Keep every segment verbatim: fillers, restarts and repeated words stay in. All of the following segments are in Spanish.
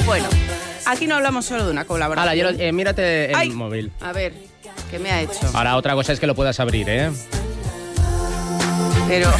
Bueno, aquí no hablamos solo de una colaboración. Ahora, yo lo- eh, mírate el Ay, móvil. A ver, ¿qué me ha hecho? Ahora, otra cosa es que lo puedas abrir, ¿eh? Pero...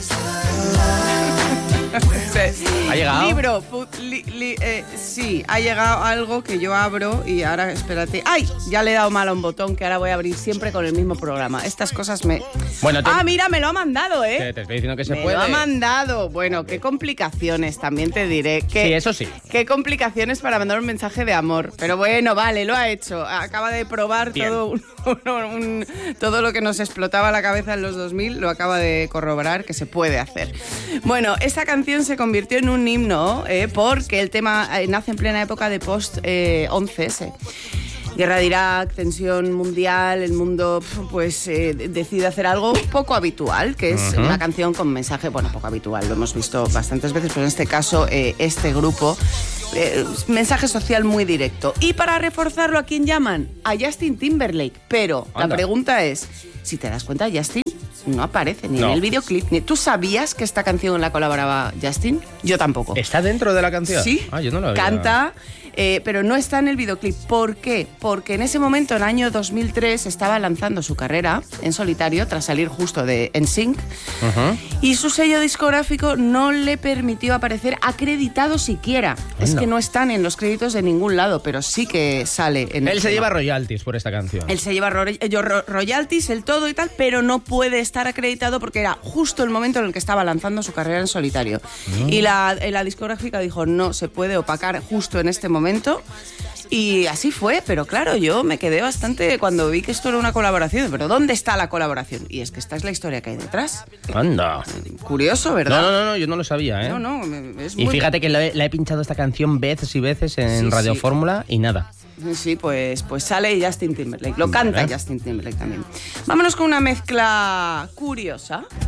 ¿Ha llegado? Libro, pu- li- li- eh, sí, ha llegado algo que yo abro y ahora, espérate. ¡Ay! Ya le he dado mal a un botón que ahora voy a abrir siempre con el mismo programa. Estas cosas me... Bueno, te- Ah, mira, me lo ha mandado, ¿eh? Te, te estoy diciendo que se me puede. lo ha mandado. Bueno, qué complicaciones, también te diré. Que, Sí, eso sí. Qué complicaciones para mandar un mensaje de amor. Pero bueno, vale, lo ha hecho. Acaba de probar Bien. todo, un- un- todo lo que nos explotaba la cabeza en los dos mil, lo acaba de corroborar que se puede hacer. Bueno, esta canción se convirtió en un himno eh, porque el tema eh, nace en plena época de post eh, once ese. Guerra de Irak, tensión mundial, el mundo pues eh, decide hacer algo poco habitual, que es Ujú. una canción con mensaje, bueno, poco habitual, lo hemos visto bastantes veces, pero en este caso eh, este grupo, eh, mensaje social muy directo. Y para reforzarlo, ¿a quién llaman? A Justin Timberlake, pero Anda. la pregunta es, si te das cuenta, Justin no aparece ni No. en el videoclip, ni... ¿Tú sabías que esta canción la colaboraba Justin? Yo tampoco. ¿Está dentro de la canción? Sí, Ah, yo no lo había... canta, eh, pero no está en el videoclip. ¿Por qué? Porque en ese momento, en el año dos mil tres, estaba lanzando su carrera en solitario, tras salir justo de N Sync, Ujú. y su sello discográfico no le permitió aparecer acreditado siquiera. Es Anda. que no están en los créditos de ningún lado, pero sí que sale en el Él se tema. lleva royalties por esta canción. Él se lleva ro- eh, yo- ro- royalties, el todo y tal, pero no puede estar acreditado porque era justo el momento en el que estaba lanzando su carrera en solitario. Y la, eh, la discográfica dijo, no se puede opacar justo en este momento. Y así fue, pero claro, yo me quedé bastante cuando vi que esto era una colaboración. Pero ¿dónde está la colaboración? Y es que esta es la historia que hay detrás. Anda. Curioso, ¿verdad? No, no, no, no, yo no lo sabía, ¿eh? No, no, me- es Y muy... fíjate que la he, la he pinchado esta canción veces y veces en Sí, Radio sí. Fórmula y nada. Sí, pues, pues sale Justin Timberlake. Lo canta Vale. Justin Timberlake también. Vámonos con una mezcla curiosa.